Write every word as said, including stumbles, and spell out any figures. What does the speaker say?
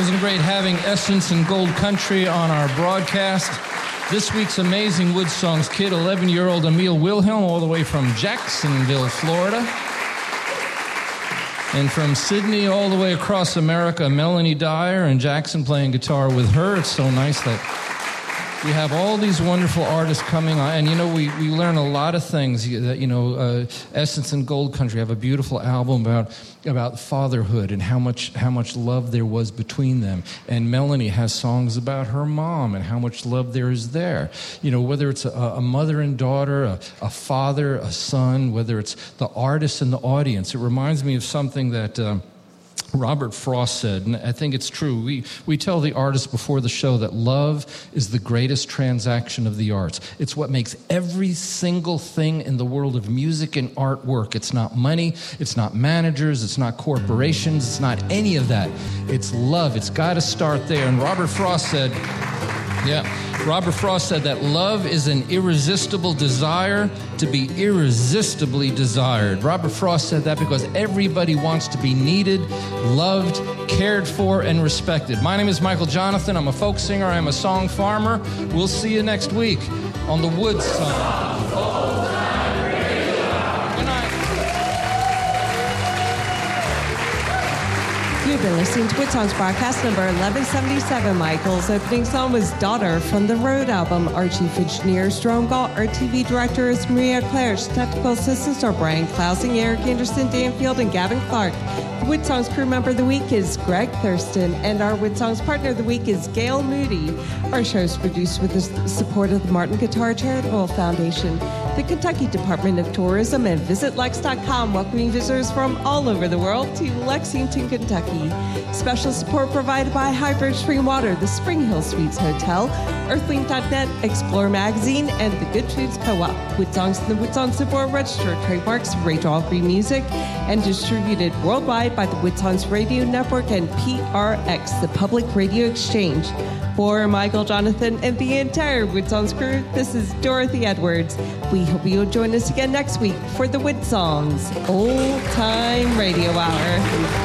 Isn't it great having Essence and Gold Country on our broadcast? This week's amazing Wood Songs kid, eleven-year-old Emil Wilhelm, all the way from Jacksonville, Florida. And from Sydney all the way across America, Melanie Dyer and Jackson playing guitar with her. It's so nice that we have all these wonderful artists coming on, and you know, we, we learn a lot of things. That you know, uh, Essence and Gold Country have a beautiful album about about fatherhood and how much how much love there was between them. And Melanie has songs about her mom and how much love there is there. You know, whether it's a, a mother and daughter, a, a father, a son, whether it's the artist and the audience. It reminds me of something that Um, Robert Frost said, and I think it's true. We we tell the artists before the show that love is the greatest transaction of the arts. It's what makes every single thing in the world of music and art work. It's not money, it's not managers, it's not corporations, it's not any of that. It's love. It's got to start there. And Robert Frost said, yeah, Robert Frost said that love is an irresistible desire to be irresistibly desired. Robert Frost said that because everybody wants to be needed, loved, cared for, and respected. My name is Michael Jonathan. I'm a folk singer. I'm a song farmer. We'll see you next week on the Wood Song. You've been listening to Wood Songs broadcast number eleven seventy-seven. Michael's opening song was Daughter from the Road album. Our chief engineer is Jerome Galt. Our T V director is Maria Clare. Technical assistants are Brian Klausing, Eric Anderson, Dan Field, and Gavin Clark. The Wood Songs crew member of the week is Greg Thurston, and our Wood Songs partner of the week is Gail Moody. Our show is produced with the support of the Martin Guitar Charitable Foundation, the Kentucky Department of Tourism, and Visit Lex dot com, welcoming visitors from all over the world to Lexington, Kentucky. Special support provided by Highbridge Spring Water, the Spring Hill Suites Hotel, Earthlink dot net, Explore Magazine, and the Good Foods Co-op. Wood Songs and the Wood Songs Support Registered trademarks of Rachel Alfrey Music and distributed worldwide by the Wood Songs Radio Network and P R X, the Public Radio Exchange. For Michael Jonathan and the entire Wood Songs crew, this is Dorothy Edwards. We hope you'll join us again next week for the Wood Songs Old Time Radio Hour.